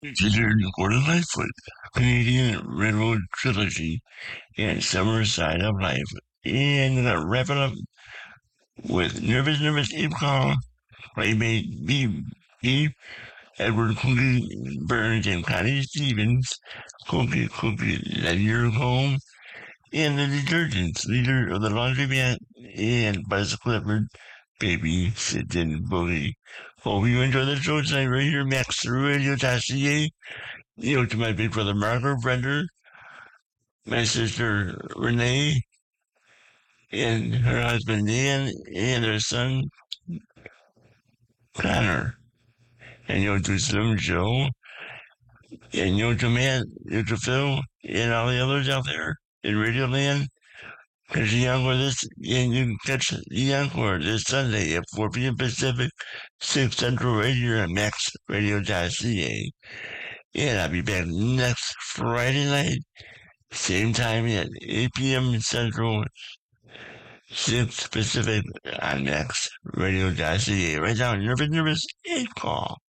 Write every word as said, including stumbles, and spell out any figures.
Considered Gordon Lightfoot, Canadian Railroad Trilogy, and Summer Side of Life. And gonna wrap it up with Nervous Nervous Ape Call, Playmate B. B. Edward Cookie Burns and Connie Stevens, Cookie Cookie Let Your Home, and the Detergents, leader of the laundromat, and Buzz Clifford, Baby Sitting Boogie. Hope you enjoy the show tonight right here, Max Radio C A. You know, to my big brother Marco Brender, my sister Renee, and her husband Dan, and their son Connor. And you know, to Slim Joe, and you know, to Matt, you know, to Phil, and all the others out there in Radio Land. Catch the Encore this, and you can catch the Encore this Sunday at four p.m. Pacific, six Central right here at Max Radio C A. And I'll be back next Friday night, same time at eight p.m. Central, six Pacific on Max Radio C A. Right now, Nervous Nervous eight Call.